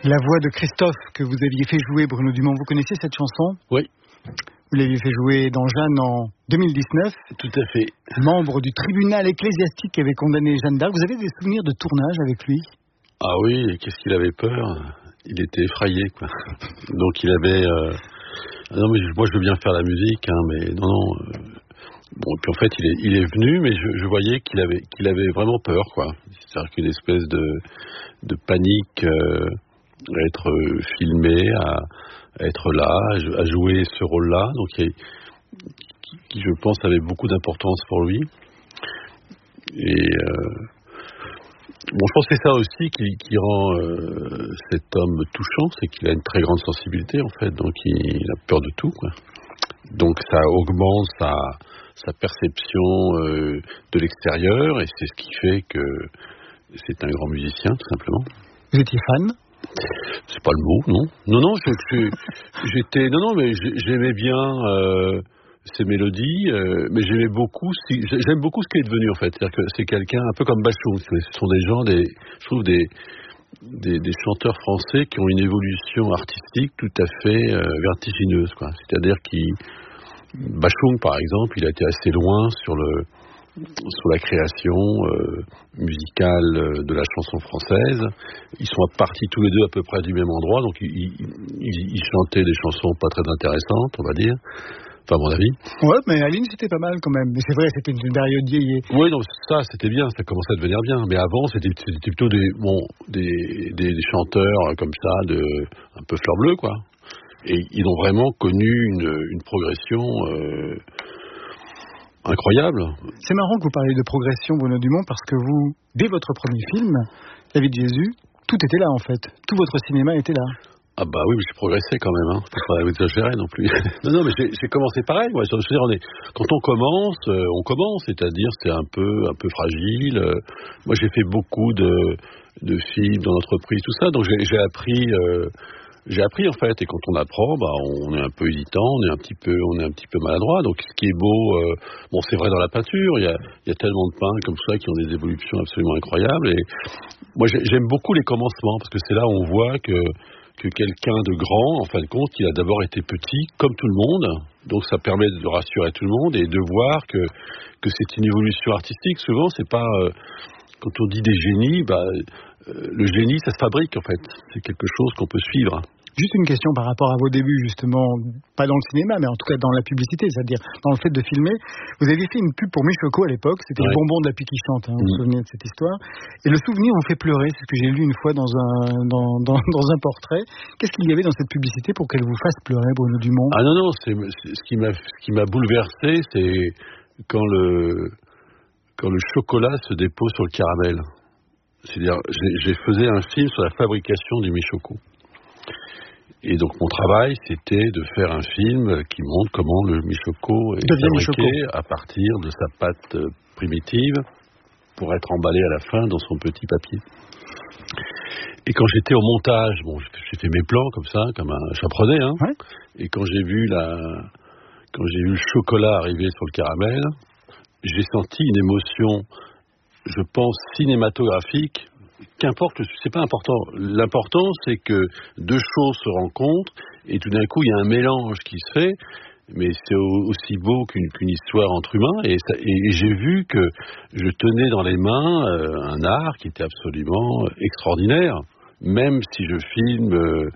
La voix de Christophe que vous aviez fait jouer, Bruno Dumont, vous connaissiez cette chanson ? Oui. Vous l'aviez fait jouer dans Jeanne en 2019. Tout à fait. Membre du tribunal ecclésiastique qui avait condamné Jeanne d'Arc. Vous avez des souvenirs de tournage avec lui ? Ah oui, et qu'est-ce qu'il avait peur ? Il était effrayé, quoi. Donc il avait... Non, mais moi je veux bien faire la musique, hein, mais non. Bon, et puis en fait il est venu, mais je voyais qu'il avait vraiment peur, quoi. C'est-à-dire qu'une espèce de panique à être filmé, à être là, à jouer ce rôle-là, donc qui je pense avait beaucoup d'importance pour lui. Et bon, je pense que c'est ça aussi qui rend cet homme touchant, c'est qu'il a une très grande sensibilité en fait, donc il a peur de tout, quoi. Donc ça augmente sa perception de l'extérieur, et c'est ce qui fait que c'est un grand musicien, tout simplement. Vous étiez fan ? C'est pas le mot, non. Non, j'étais... Non, mais j'aimais bien ses mélodies, mais j'aime beaucoup ce qu'il est devenu, en fait. C'est-à-dire que c'est quelqu'un, un peu comme Bachung. Ce sont des gens, je trouve, des chanteurs français qui ont une évolution artistique tout à fait vertigineuse, quoi. C'est-à-dire Bachung, par exemple, il a été assez loin sur la création musicale de la chanson française. Ils sont partis tous les deux à peu près du même endroit, donc ils chantaient des chansons pas très intéressantes, on va dire, enfin à mon avis. Ouais, mais Aline, c'était pas mal quand même. Mais c'est vrai, c'était une période vieillie. Oui, donc ça, c'était bien, ça commençait à devenir bien. Mais avant, c'était plutôt des chanteurs comme ça, un peu fleur bleue, quoi. Et ils ont vraiment connu une progression incroyable. C'est marrant que vous parliez de progression, Bruno Dumont, parce que vous, dès votre premier film, La vie de Jésus, tout était là en fait. Tout votre cinéma était là. Ah bah oui, mais j'ai progressé quand même, hein. Faut pas exagérer non plus. non, mais j'ai commencé pareil. Moi, je veux dire, quand on commence, c'est-à-dire c'est un peu fragile. Moi, j'ai fait beaucoup de films dans l'entreprise, tout ça, donc j'ai appris. J'ai appris en fait, et quand on apprend, on est un peu hésitant, on est un petit peu maladroit. Donc ce qui est beau, c'est vrai dans la peinture, il y a tellement de peintres comme ça qui ont des évolutions absolument incroyables. Et moi j'aime beaucoup les commencements, parce que c'est là où on voit que quelqu'un de grand, en fin de compte, il a d'abord été petit, comme tout le monde. Donc ça permet de rassurer tout le monde et de voir que c'est une évolution artistique. Souvent, c'est pas quand on dit des génies, le génie, ça se fabrique en fait. C'est quelque chose qu'on peut suivre. Juste une question par rapport à vos débuts, justement, pas dans le cinéma, mais en tout cas dans la publicité, c'est-à-dire dans le fait de filmer. Vous aviez fait une pub pour Michoco à l'époque, c'était le bonbon de la pie qui chante, hein, vous vous souvenez de cette histoire. Et le souvenir vous fait pleurer, c'est ce que j'ai lu une fois dans un portrait. Qu'est-ce qu'il y avait dans cette publicité pour qu'elle vous fasse pleurer, Bruno Dumont ? Ah non, c'est ce qui m'a bouleversé, c'est quand le chocolat se dépose sur le caramel. C'est-à-dire, j'ai faisais un film sur la fabrication du Michoco. Et donc mon travail, c'était de faire un film qui montre comment le Michoco est fabriqué à partir de sa pâte primitive pour être emballé à la fin dans son petit papier. Et quand j'étais au montage, j'ai fait mes plans comme ça, j'apprenais, hein. Ouais. Et quand j'ai vu le chocolat arriver sur le caramel, j'ai senti une émotion, je pense, cinématographique. Qu'importe, c'est pas important. L'important, c'est que deux choses se rencontrent et tout d'un coup, il y a un mélange qui se fait, mais c'est aussi beau qu'une histoire entre humains. Et j'ai vu que je tenais dans les mains un art qui était absolument extraordinaire, même si je filme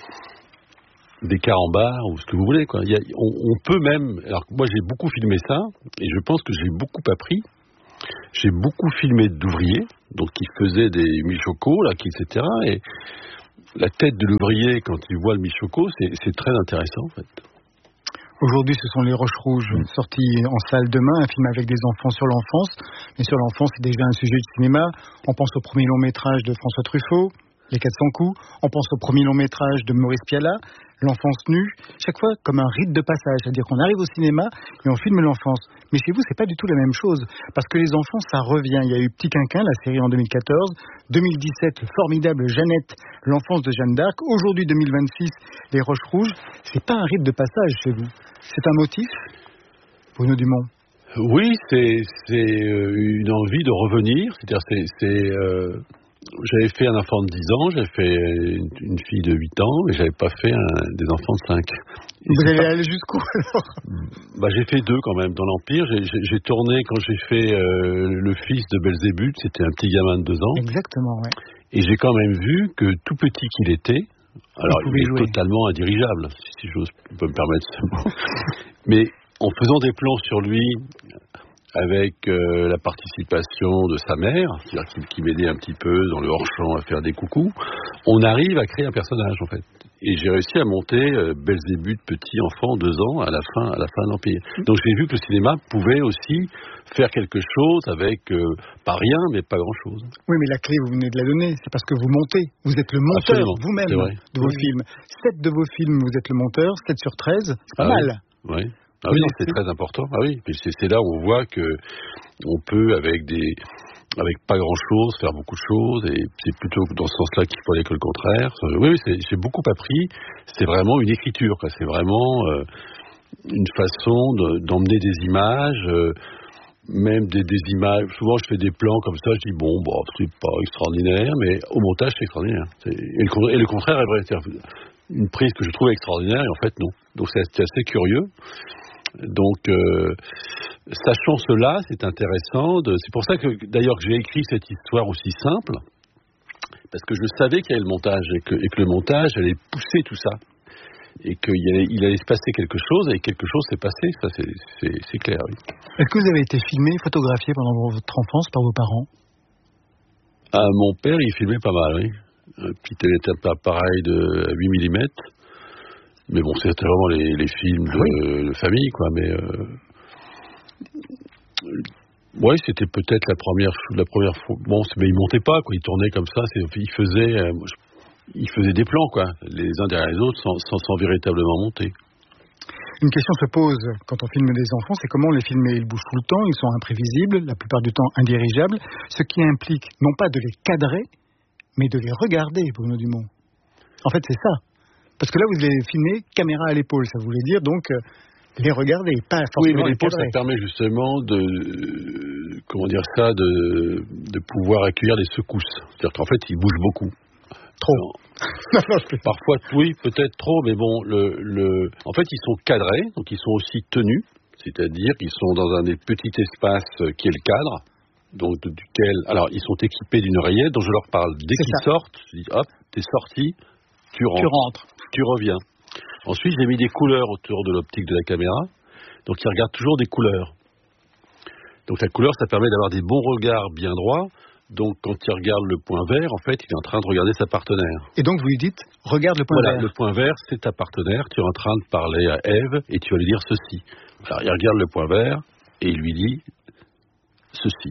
des carambars ou ce que vous voulez, quoi. On peut même... Alors moi, j'ai beaucoup filmé ça et je pense que j'ai beaucoup appris. J'ai beaucoup filmé d'ouvriers, donc qui faisaient des michocos, etc. Et la tête de l'ouvrier, quand il voit le michoco, c'est très intéressant, en fait. Aujourd'hui, ce sont Les Roches Rouges, sortis en salle demain, un film avec des enfants sur l'enfance. Mais sur l'enfance, c'est déjà un sujet de cinéma. On pense au premier long métrage de François Truffaut, Les 400 coups. On pense au premier long métrage de Maurice Pialat, L'enfance nue. Chaque fois, comme un rite de passage. C'est-à-dire qu'on arrive au cinéma et on filme l'enfance. Mais chez vous, c'est pas du tout la même chose. Parce que les enfants, ça revient. Il y a eu Petit Quinquin, la série en 2014. 2017, le formidable Jeannette, l'enfance de Jeanne d'Arc. Aujourd'hui, 2026, Les Roches Rouges. C'est pas un rite de passage chez vous. C'est un motif, Bruno Dumont? Oui, c'est une envie de revenir. C'est-à-dire, J'avais fait un enfant de 10 ans, j'avais fait une fille de 8 ans, mais j'avais pas fait des enfants de 5. Vous allez aller jusqu'où alors? J'ai fait 2 quand même dans l'Empire. J'ai tourné quand j'ai fait le fils de Belzébuth, c'était un petit gamin de 2 ans. Exactement, ouais. Et j'ai quand même vu que tout petit qu'il était, alors il est jouer. totalement indirigeable, si j'ose me permettre ce mot. Mais en faisant des plans sur lui, avec la participation de sa mère, c'est-à-dire qui m'aidait un petit peu dans le hors-champ à faire des coucous, on arrive à créer un personnage en fait. Et j'ai réussi à monter Belzébuth, petit enfant, 2 ans, à la fin de l'Empire. Donc j'ai vu que le cinéma pouvait aussi faire quelque chose avec, pas rien, mais pas grand-chose. Oui, mais la clé, vous venez de la donner, c'est parce que vous montez. Vous êtes le monteur vous-même de vos films. 7 de vos films, vous êtes le monteur, 7 sur 13, c'est pas mal. Oui. Ah oui, c'est très important. Ah oui, c'est là où on voit que on peut avec pas grand chose faire beaucoup de choses, et c'est plutôt dans ce sens-là qu'il faut aller que le contraire. Oui, j'ai beaucoup appris. C'est vraiment une écriture, quoi. C'est vraiment une façon d'emmener des images, même des images. Souvent, je fais des plans comme ça, je dis c'est pas extraordinaire, mais au montage, c'est extraordinaire. Et le contraire est vrai. C'est-à-dire une prise que je trouve extraordinaire, et en fait, non. Donc, c'est assez curieux. Donc, sachant cela, c'est intéressant. C'est pour ça que, d'ailleurs, que j'ai écrit cette histoire aussi simple, parce que je savais qu'il y avait le montage, et que le montage allait pousser tout ça, et qu'il allait se passer quelque chose, et quelque chose s'est passé. Ça, c'est clair, oui. Est-ce que vous avez été filmé, photographié pendant votre enfance par vos parents? Mon père, il filmait pas mal, oui. Un petit appareil de 8 mm. Mais bon, c'était vraiment les films de famille, quoi. Mais ouais, c'était peut-être la première fois. Bon, mais il montait pas, quoi. Il tournait comme ça. Il faisait des plans, quoi, les uns derrière les autres, sans véritablement monter. Une question se pose quand on filme des enfants, c'est comment les filmer. Ils bougent tout le temps, ils sont imprévisibles, la plupart du temps indirigeables, ce qui implique non pas de les cadrer, mais de les regarder, Bruno Dumont. En fait, c'est ça. Parce que là, vous les filmez caméra à l'épaule, ça voulait dire donc les regarder, pas forcément mais les cadrer. Ça permet justement de pouvoir accueillir des secousses. C'est-à-dire qu'en fait, ils bougent beaucoup. Trop. Parfois, oui, peut-être trop, mais bon, en fait, ils sont cadrés, donc ils sont aussi tenus, c'est-à-dire qu'ils sont dans un des petits espaces qui est le cadre, donc duquel, alors ils sont équipés d'une oreillette dont je leur parle. Dès qu'ils sortent, je dis hop, t'es sorti, tu rentres, tu reviens. Ensuite, j'ai mis des couleurs autour de l'optique de la caméra, donc ils regardent toujours des couleurs. Donc la couleur, ça permet d'avoir des bons regards bien droits. Donc, quand il regarde le point vert, en fait, il est en train de regarder sa partenaire. Et donc, vous lui dites, regarde le point vert. Le point vert, c'est ta partenaire. Tu es en train de parler à Ève et tu vas lui dire ceci. Alors, il regarde le point vert et il lui dit ceci.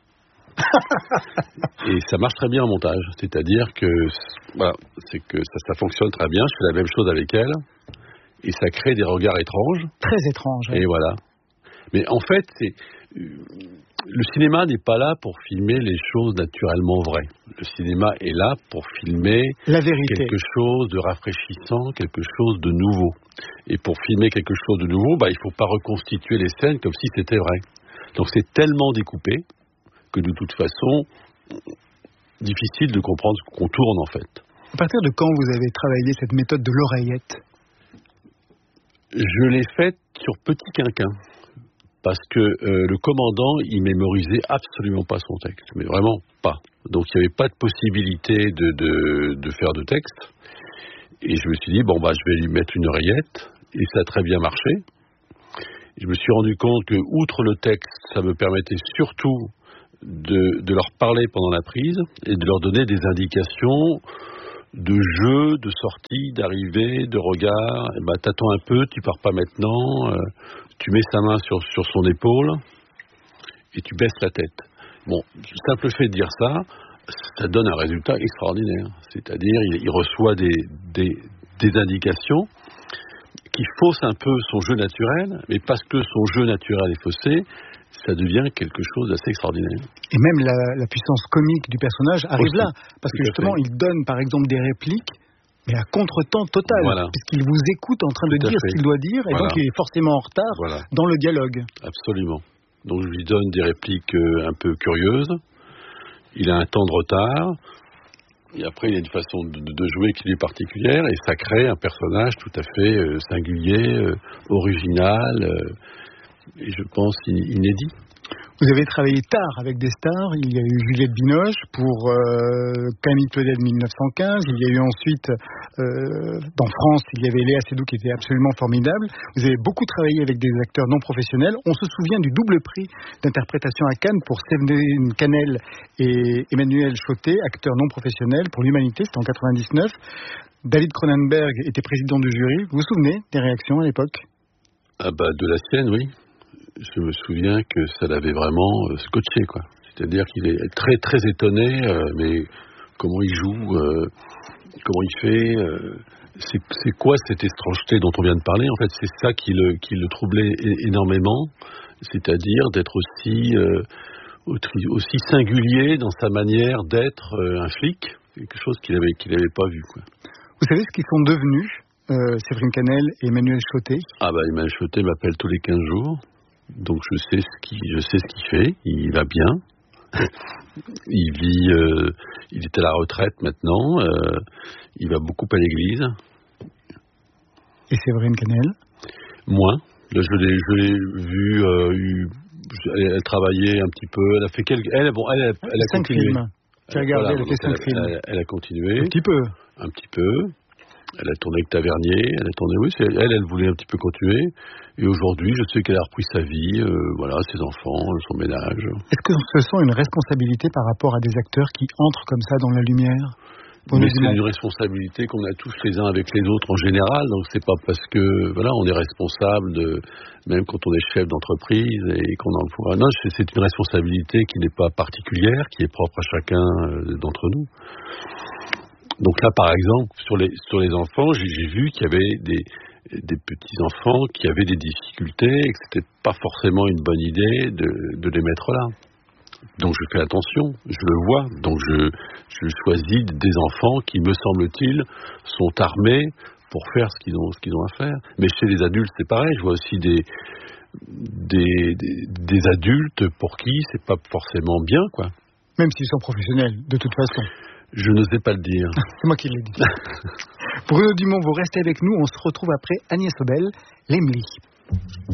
Et ça marche très bien en montage. C'est-à-dire que, c'est que ça fonctionne très bien. Je fais la même chose avec elle. Et ça crée des regards étranges. Très étranges. Et voilà. Mais en fait, le cinéma n'est pas là pour filmer les choses naturellement vraies. Le cinéma est là pour filmer la vérité. Quelque chose de rafraîchissant, quelque chose de nouveau. Et pour filmer quelque chose de nouveau, il ne faut pas reconstituer les scènes comme si c'était vrai. Donc c'est tellement découpé que de toute façon, difficile de comprendre ce qu'on tourne en fait. À partir de quand vous avez travaillé cette méthode de l'oreillette? Je l'ai faite sur Petit Quinquin. Parce que le commandant, il mémorisait absolument pas son texte, mais vraiment pas. Donc il n'y avait pas de possibilité de faire de texte. Et je me suis dit, je vais lui mettre une oreillette, et ça a très bien marché. Et je me suis rendu compte que, outre le texte, ça me permettait surtout de leur parler pendant la prise, et de leur donner des indications de jeu, de sortie, d'arrivée, de regard. T'attends un peu, tu pars pas maintenant, tu mets sa main sur son épaule et tu baisses la tête. Bon, le simple fait de dire ça donne un résultat extraordinaire. C'est-à-dire, il reçoit des indications qui faussent un peu son jeu naturel, mais parce que son jeu naturel est faussé, ça devient quelque chose d'assez extraordinaire. Et même la puissance comique du personnage arrive aussi, là, parce que justement, il donne par exemple des répliques, mais à contre-temps total, puisqu'il vous écoute en train de dire ce qu'il doit dire, et donc il est forcément en retard dans le dialogue. Absolument. Donc je lui donne des répliques un peu curieuses, il a un temps de retard, Et après, il y a une façon de jouer qui lui est particulière, et ça crée un personnage tout à fait singulier, original, et je pense inédit. Vous avez travaillé tard avec des stars. Il y a eu Juliette Binoche pour Camille Claudel 1915. Il y a eu ensuite, dans France, il y avait Léa Seydoux qui était absolument formidable. Vous avez beaucoup travaillé avec des acteurs non professionnels. On se souvient du double prix d'interprétation à Cannes pour Séverine Canel et Emmanuel Chotet, acteurs non professionnels pour l'Humanité. C'était en 99. David Cronenberg était président du jury. Vous vous souvenez des réactions à l'époque? Ah bah de la sienne, oui. Je me souviens que ça l'avait vraiment scotché, quoi. C'est-à-dire qu'il est très très étonné, mais comment il joue, comment il fait, c'est quoi cette étrangeté dont on vient de parler? En fait, c'est ça qui le troublait énormément, c'est-à-dire d'être aussi singulier dans sa manière d'être un flic, quelque chose qu'il avait pas vu, quoi. Vous savez ce qu'ils sont devenus, Séverine Canel et Emmanuel Chotet? Ah bah Emmanuel Chotet m'appelle tous les 15 jours. Donc je sais ce qu'il fait, il va bien, il vit, il est à la retraite maintenant, il va beaucoup à l'église. Et Séverine Canel? Moins. Là, je l'ai vu, elle travaillait un petit peu, elle a fait elle a 5 continué. films. J'ai regardé, elle a fait 5 films. Elle a continué. Un petit peu. Elle a tourné avec Tavernier, elle a tourné, oui, elle voulait un petit peu continuer. Et aujourd'hui, je sais qu'elle a repris sa vie, ses enfants, son ménage. Est-ce que ce sent une responsabilité par rapport à des acteurs qui entrent comme ça dans la lumière? Mais c'est une responsabilité qu'on a tous les uns avec les autres en général. Donc c'est pas parce que on est responsable même quand on est chef d'entreprise et qu'on a le pouvoir. Non, c'est une responsabilité qui n'est pas particulière, qui est propre à chacun d'entre nous. Donc là, par exemple, sur les enfants, j'ai vu qu'il y avait des petits enfants qui avaient des difficultés et que c'était pas forcément une bonne idée de les mettre là. Donc je fais attention, je le vois. Donc je choisis des enfants qui, me semble-t-il, sont armés pour faire ce qu'ils ont à faire. Mais chez les adultes, c'est pareil. Je vois aussi des adultes pour qui c'est pas forcément bien, quoi. Même s'ils sont professionnels, de toute façon. Je n'osais pas le dire. C'est moi qui l'ai dit. Bruno Dumont, vous restez avec nous. On se retrouve après Agnès Obel, l'Emily.